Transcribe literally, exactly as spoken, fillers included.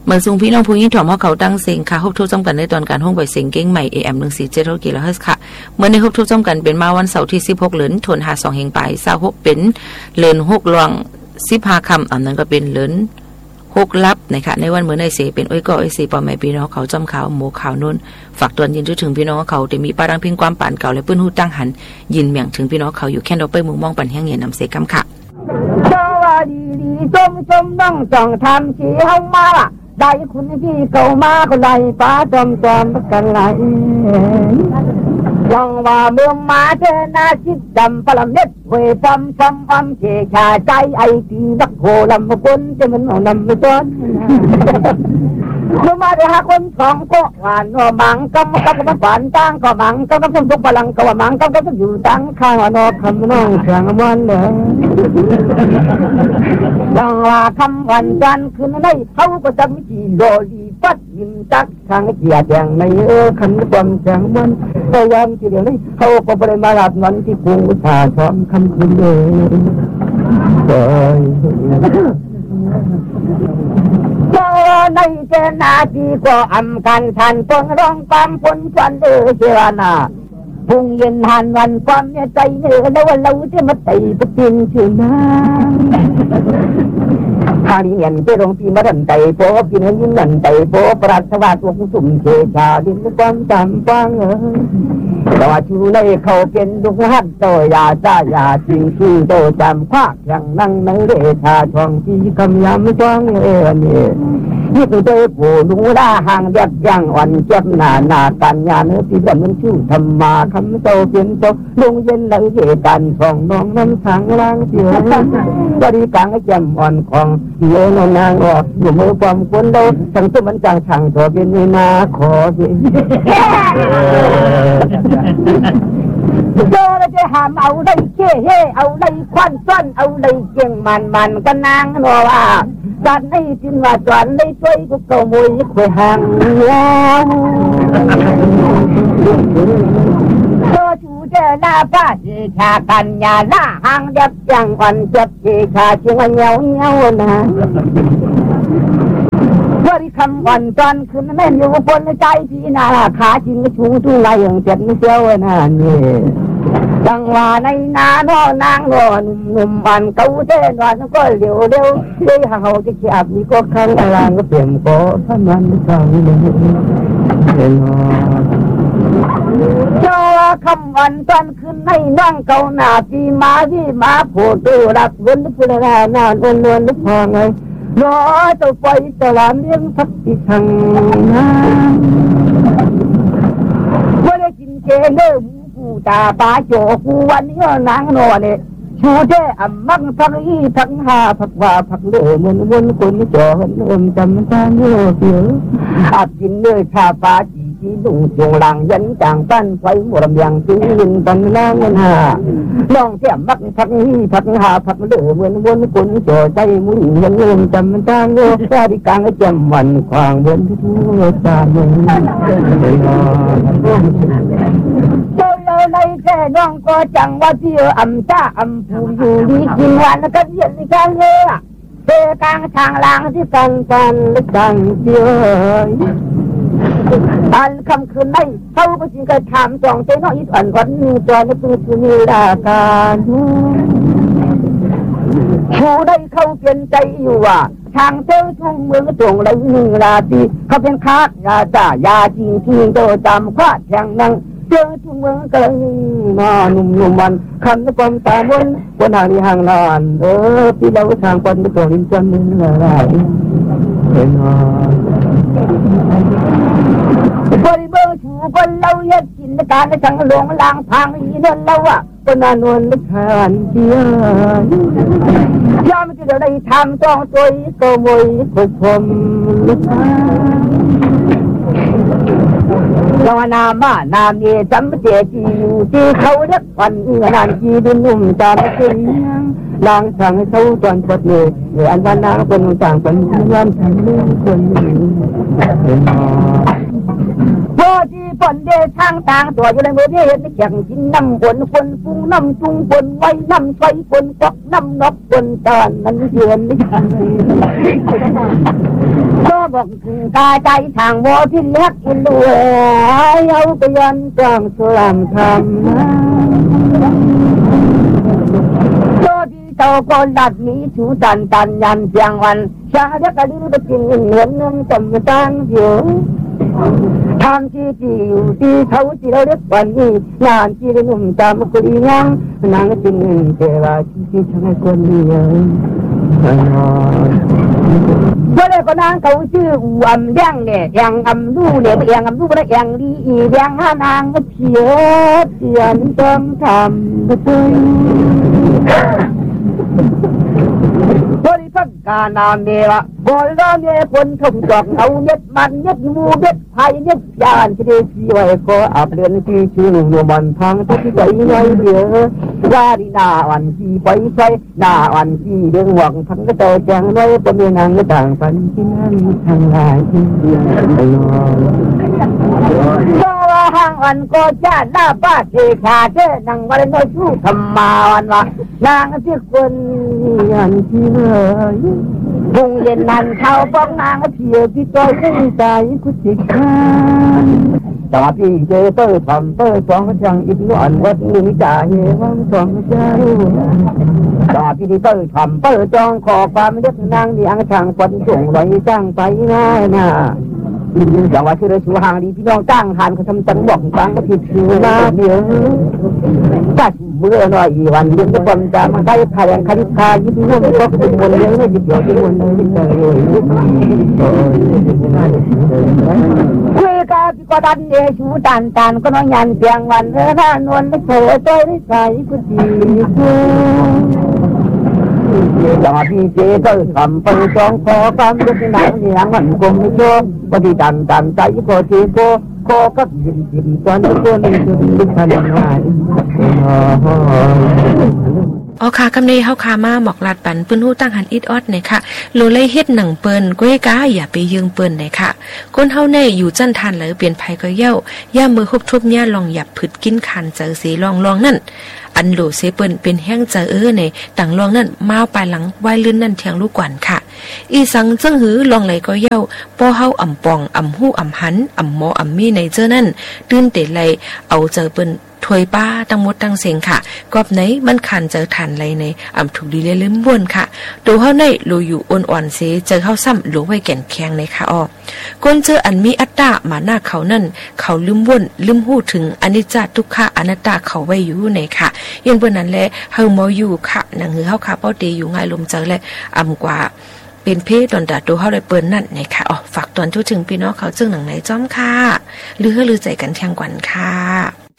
เหมือนซุงพี่น้องผู้ยิ่งถ่อมเขาตั้งเสียงค่ะฮบทุกจำกันในตอนการห้องบ่อยเสียงเก้งใหม่ เอ เอ็ม หนึ่งสี่เจ็ด กิโลเฮิรตซ์ค่ะเมื่อในฮบทุกจำกันเป็นมาวันเสาร์ที่สิบหกเหลือนทวนหาสองแห่งปลายเศร้าหกเป็นเหลือนหกลวงสิบห้าคำอันนั้นก็เป็นเหลือนหกลับนะคะในวันเมื่อในเสเป็นอ้อยก่ออ้อยสีปอมแม่พี่น้องเขาจำข่าวหมูข่าวนุ่นฝากตวนยินถึงพี่น้องเขาแต่มีปารังพิงความป่านเก่าและปื้นหูตั้งหันยินเมียงถึงพี่น้องเขาอยู่แค่เราไปมุงมองปันแห้งเงียนนำเสกำค่ะสวัสดีชมชมน้องจองทำสีห้องมาล่ะได้คุณพี่เก่ามาคนไรป้าจอมจอมกันไหลยังว่าเมืองมาเทนาจิตดำพลังเน็ตเวฟอมฟอมฟอมเชชาใจไอตีนักโหลำคนจะมันเอานำไปต้นเมื่อมาได้หาคนสองก็หวานว่ามังกำกำมาฝันตั้งก็มังกำกำทุกพลังก็ว่ามังกำกำอยู่ตั้งข้างนอกคำน้องเสียงมันเลยยังว่าคำวันจันทร์คืนในเขาก็จะมีจีโดลีปัดยิมจักทางเกียร์แดงในเออคำความเสียงมันพยายามที่เดี๋ยวนี้เขาก็ไปมาหลับนอนที่กรุงอุตสาหกรรมคำคืนเลยเจ้าในเจนาทีก็อำกันทันปนร้องความปนฟันเออเจรนาพุ่งเย็นหันวันความเนี่ยใจเนื้อแล้วว่าเราจะมาไต่ไปกินชื่อน้ำข้านี้เห็นเจ้าหลวงพี่มาดันไต่โป๊กินให้ยิ่งดันไต่โป๊ปราศวาสวงสุ่มเชชาดินความจำฟังเออแต่ว่าชูในเขาเป็นดุกหัดโตยาจ้ายาจริงชื่อโตจำควักอย่างนั่งในเรชาช่องที่คำยำช่องเอเนี่ยนี่คือเจ้าผู้ลุงล่าห่างแบบย่างอ่อนเจ็บหนาหนากันยาเนื้อที่แบบมันชื่อธรรมาคำโตเป็นโตลุงเย็นเลยเหตุการณ์ของน้องน้ำสังล่างเสียบริการให้แจ่มอ่อนของโยนนางออกอยู่มือความคนโดทั้งตัวมันจางช่างตัวเป็นในนาขอสิโยเราจะหามเอาได้เช่เฮ่เอาได้ควันซ้อนเอาได้เก่งมันมันกันนางนัวว่าจานได้จินว่าจานได้ช่วยกูเก่ามวยคุยห่างแล้วโยชูเจหน้าป้าเชชากันยาหน้าห่างเด็บยังอ่อนเจ็บเชชาเชียงวันเหี่ยวเหี่ยวนะบริคำวันจันทร์คืนแม่อยู่บนใจพี่นาขาจริงก็ชูทุ่งไรอย่างเจ็ดไม่เชี่ยวนะนี่จังหวะในนาโนนางโนหนุ่มบันเก่าเส้นวันก็เร็วเร็วเฮ้ยเขาจะเขียบนี่ก็ข้างล่างก็เปลี่ยนก็พนันจังเลยเห็นไหมเจ้าคำวันจันทร์คืนในนั่งเก่าหน้าพี่มาพี่มาโผล่ตัวรักวนพูดอะไรนานวนวนนึกพอไงรอตัวไปตลาดเลี้ยงสักทีทางน้ำว่าได้กินเจเล่ผู้ตาปาโจกูวันนี้นางนอนเนี่ยชูเจ้อมังพักอีพักหาพักว่าพักเลื่อมันวนคนจ่อเอิ่มจำตาเนื้อเสียวอาบกินเนื้อชาปาจีจีดุงจงหลังยันจางปั้นไฟหมดยังตื้นตันนางเงินหาน้องเจ้ามักพักอีพักหาพักเลื่อมันวนคนจ่อใจมุ้งยันเอิ่มจำตาเนื้อชาดิกางจำวันควางบนทั่วตาเมืองเจ้าเราในแค่น้องก็จังว่าเที่ยวอำจ้าอำผู้อยู่ดีกินวันก็เย็นกันเลยเพื่อกลางทางลางที่กันกันและกันเดียวอันคำคืนในเขาก็จึงกระทำจองเจ้าน้อยอ่อนวันนี้ตัวนี้คือคือมีราการผู้ได้เข้าเปลี่ยนใจอยู่ว่าทางเจ้าทุ่งเมืองตรงไรนี่ราตีเขาเป็นคากยาจ่ายาจริงที่โดยตามคว้าแข่งนั่งเจ้าทุ่งเมืองกันมาหนุ่มหนุ่มมันคำนึกความตาบนบนหางที่ห่างนานเออพี่เราทางคนไปตรงริมจันทร์นี่อะไรเห็นไหมบริเวณชูคนเราอยากกินในการในช่างหลวงลางพังอีนั่นเราอ่ะคนนานวลลึกทานเดียวยามที่เราได้ทำต้องตัวก็มวยขบผมลึกทานลาวนามานามีจำเจจีอยู่ที่เขาเล็กวันเอื้อนานจีดินนุ่มจำเสียงนางสั่งให้เขาจวนปดเลยเดี๋ยวอันว่านางเป็นต่างเป็นย้อนฉันเรื่องคนพอที่ปนเดทางต่างตัวอยู่ในมือเห็นไม่แข่งกินน้ำฝนฝนฟุ้งน้ำจุงฝนไว้น้ำใสฝนกอกน้ำนกฝนตอนนั้นเดือนไม่ทันก็บอกถึงกาใจทางวอที่เล็กอินด้วยเอาไปยันกลางสลามทำก็ดีเจ้าก็ดัดนี้ชูตันตันยันเสียงวันชาเด็กกระดิ่งไปกินเงินเงินจำตังเดียวทางที่ที่อยู่ที่เขาที่เราเรียกวันนี้งานที่เราหนุ่มจำกุลียังนางจริงเจ้าที่ที่ช่างคนเดียวเมื่อไรก็นางเขาชื่ออำเลี้ยงเนี่ยยังอำลู่เนี่ยยังอำลู่แล้วยังดียังห้านางก็เพียรเพียรต้องทำก็ตึงบริพันธ์การนามเนวะบริรามเนคนทงจอกเอาเน็ดมันเน็ดมูเน็ดไผ่เน็ดยานที่ได้ชีไว้ก็อับเดือนที่ชื่อหนุ่มรมันทางที่ใจน้อยเดียววาดีนาวันที่ไปใช้นาวันที่เดืองหวังทั้งก็เจอแจงน้อยก็มีนางก็ต่างฝันที่นั่นทางลายที่เดียวก็ว่าห้างวันก็ชาติหน้าป้าเทคาเทนังวันน้อยสู้ธรรมาวันว่านางที่คนยันที่เลยคงเย็นนันเขาป้องนางเพียที่ตัวยิ่งใจกุศิขาแต่ว่าพี่เจอเปิดทำเปิดสองจังอีกหน่อยวัดหนึ่งจ่าเฮวังสองจ่าลูแต่ว่าพี่ที่เปิดทำเปิดจองขอความเล็กนางนี่อังช่างคนส่งลอยจ้างไปง่ายนะอย่างว่าชื่อเรื่องห่างดีพี่น้องจ้างทานเขาทำจังบอกฟังก็ผิดชื่อนะเดี๋ยวจัดเมื่อหน่อยวันเดือนทุกวันจะมาได้พายคณิคายิ่งนุ่มก็เป็นมวลเลี้ยงไม่จิตเดียวเป็นมวลเลยไม่เคยเลยคุยกันก็ดันเดชูตันตันก็น้อยยันเพียงวันเออหน้านวลไม่เคยใจไม่ใส่กุฏิจังหวะพี่เจ้ก็ทำไปจองขอความยุติธรรมเนี่ยมันคงไม่ชอบปฏิดันดันใจก็เจ้ก็ขอกับยินยินตอนนี้ก็ไม่ถึงดิฉันง่ายอ๋อค่ะกำเนยเฮาคามาหมอกลาดปันปื้นฮู้ตั้งหันอิดออดเนี่ยค่ะโลเลยเฮ็ดหนังเปิ้นก้วยกาอย่าไปยืงเปิ้นเนี่ยค่ะคนเฮาในอยู่จั่นทานเลยเปลี่ยนภัยก็เย้าย่ามือคบทุบเนี่ยลองหยับผึดกินคันเจอสีลองลองนั่นอันโหลเซเปิ้นเป็นแห้งเจอเออในต่างลองนั่นมาปลายหลังไว้ลื่นนั่นเทียงลูกกวนค่ะอีสังจึงหือลองไหลก็เย้าป้อเฮาอ่ำปองอ่ำฮู้อ่ำหันอ่ำหมออ่ำมีในเจอนั่นตื่นเตะไหลเอาเจอเปิ้นถวยป้าตั้งมดตั้งเสียงค่ะกอบไหนมันขันเจอทันไรในอ่ำถูกดีเลยลืมบ้วนค่ะตัวเฮาในโลอยู่อ่อนอ่อนเสเจอเข้าซ้ำหลวไว้แก่นแข็งในค่ะอ้อก้นเจออันมีอัตตามาหน้าเขานั่นเขาลืมบ้วนลืมหู้ถึงอนิจจทุกขะอนัตตาเขาไว้อยู่ในค่ะยันเปิ้นนั้นแหละเฮาเมาอยู่ค่ะหนังหือเฮาค่ะเป้าเตอยู่ง่ายลมเจอและอ่ำกว่าเป็นเพศตอนดาตัวเฮาได้เปิ้นนั่นนะคะอ๋อฝากตอนทุกถึงพี่น้องเขาจึงหนังไหนจ้อมค่ะหรือเฮาลือใจกันแข่งกวนค่ะ